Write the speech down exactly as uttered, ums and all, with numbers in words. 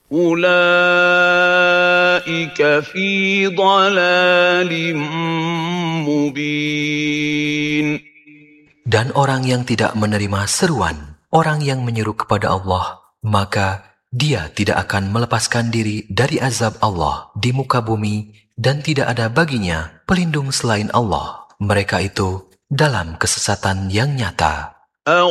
أُولَٰئِكَ فِي ضَلَالٍ مُّبِينٍ. Dan orang yang tidak menerima seruan orang yang menyeru kepada Allah, maka dia tidak akan melepaskan diri dari azab Allah di muka bumi dan tidak ada baginya pelindung selain Allah. Mereka itu dalam kesesatan yang nyata.